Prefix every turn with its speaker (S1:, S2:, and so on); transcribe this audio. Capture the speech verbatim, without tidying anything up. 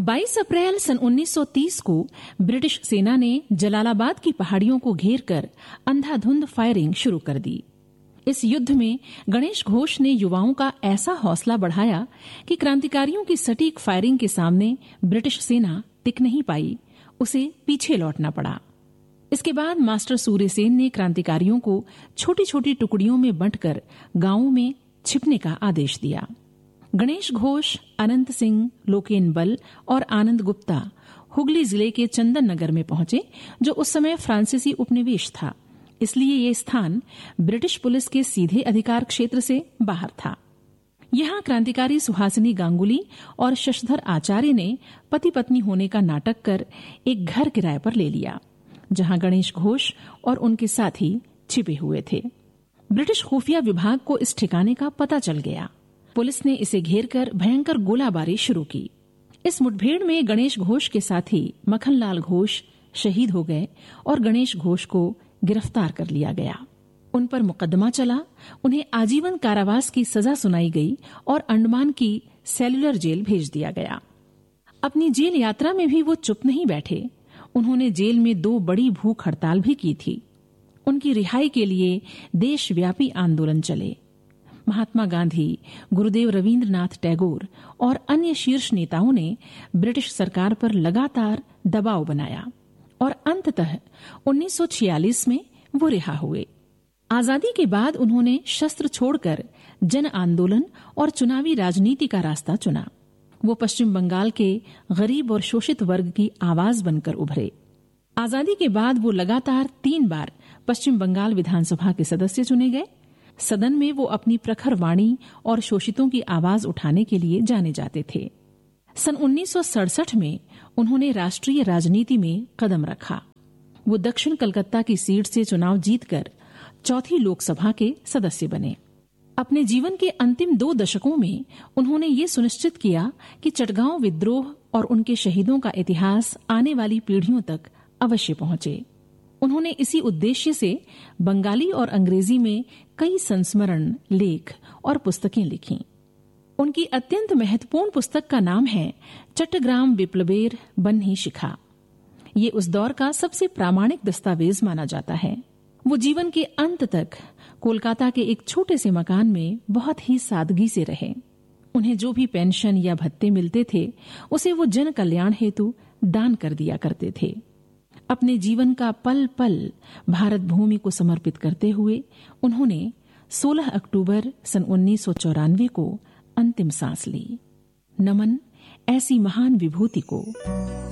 S1: बाईस अप्रैल सन उन्नीस सौ तीस को ब्रिटिश सेना ने जलालाबाद की पहाड़ियों को घेरकर अंधाधुंध फायरिंग शुरू कर दी। इस युद्ध में गणेश घोष ने युवाओं का ऐसा हौसला बढ़ाया कि क्रांतिकारियों की सटीक फायरिंग के सामने ब्रिटिश सेना टिक नहीं पाई, उसे पीछे लौटना पड़ा। इसके बाद मास्टर सूर्यसेन ने क्रांतिकारियों को छोटी छोटी टुकड़ियों में बांटकर गांवों में छिपने का आदेश दिया। गणेश घोष, अनंत सिंह, लोकेन बल और आनंद गुप्ता हुगली जिले के चंदन नगर में पहुंचे, जो उस समय फ्रांसीसी उपनिवेश था, इसलिए ये स्थान ब्रिटिश पुलिस के सीधे अधिकार क्षेत्र से बाहर था। यहां क्रांतिकारी सुहासिनी गांगुली और शशधर आचार्य ने पति पत्नी होने का नाटक कर एक घर किराए पर ले लिया, जहां गणेश घोष और उनके साथी छिपे हुए थे। ब्रिटिश खुफिया विभाग को इस ठिकाने का पता चल गया। पुलिस ने इसे घेरकर भयंकर गोलाबारी शुरू की। इस मुठभेड़ में गणेश घोष के साथी मखनलाल घोष शहीद हो गए और गणेश घोष को गिरफ्तार कर लिया गया। उन पर मुकदमा चला, उन्हें आजीवन कारावास की सजा सुनाई गई और अंडमान की सेल्युलर जेल भेज दिया गया। अपनी जेल यात्रा में भी वो चुप नहीं बैठे। उन्होंने जेल में दो बड़ी भूख हड़ताल भी की थी। उनकी रिहाई के लिए देशव्यापी आंदोलन चले। महात्मा गांधी, गुरुदेव रविंद्रनाथ टैगोर और अन्य शीर्ष नेताओं ने ब्रिटिश सरकार पर लगातार दबाव बनाया और अंततः उन्नीस सौ छियालीस में वो रिहा हुए। आजादी के बाद उन्होंने शस्त्र छोड़कर जन आंदोलन और चुनावी राजनीति का रास्ता चुना। वो पश्चिम बंगाल के गरीब और शोषित वर्ग की आवाज बनकर उभरे। आजादी के बाद वो लगातार तीन बार पश्चिम बंगाल विधानसभा के सदस्य चुने गए। सदन में वो अपनी प्रखर वाणी और शोषितों की आवाज उठाने के लिए जाने जाते थे। सन उन्नीस सौ सड़सठ में उन्होंने राष्ट्रीय राजनीति में कदम रखा। वो दक्षिण कलकत्ता की सीट से चुनाव जीतकर चौथी लोकसभा के सदस्य बने। अपने जीवन के अंतिम दो दशकों में उन्होंने ये सुनिश्चित किया कि चटगांव विद्रोह और उनके शहीदों का इतिहास आने वाली पीढ़ियों तक अवश्य पहुंचे। उन्होंने इसी उद्देश्य से बंगाली और अंग्रेजी में कई संस्मरण, लेख और पुस्तकें लिखीं। उनकी अत्यंत महत्वपूर्ण पुस्तक का नाम है चट्टग्राम विप्लवेर बन्ही शिखा। ये उस दौर का सबसे प्रामाणिक दस्तावेज माना जाता है। वो जीवन के अंत तक कोलकाता के एक छोटे से मकान में बहुत ही सादगी से रहे। उन्हें जो भी पेंशन या भत्ते मिलते थे, उसे वो जन कल्याण हेतु दान कर दिया करते थे। अपने जीवन का पल पल भारत भूमि को समर्पित करते हुए उन्होंने सोलह अक्टूबर सन उन्नीस सौ चौरानवे को अंतिम सांस ली। नमन ऐसी महान विभूति को।